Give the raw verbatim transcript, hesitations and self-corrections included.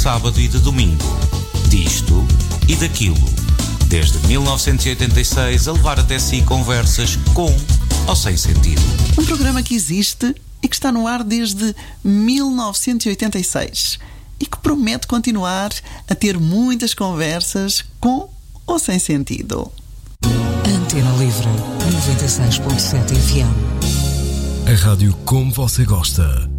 sábado e de domingo. Disto e daquilo. Desde mil novecentos e oitenta e seis a levar até si conversas com ou sem sentido. Um programa que existe e que está no ar desde mil novecentos e oitenta e seis e que promete continuar a ter muitas conversas com ou sem sentido. Antena Livre, noventa e seis ponto sete F M. A rádio como você gosta.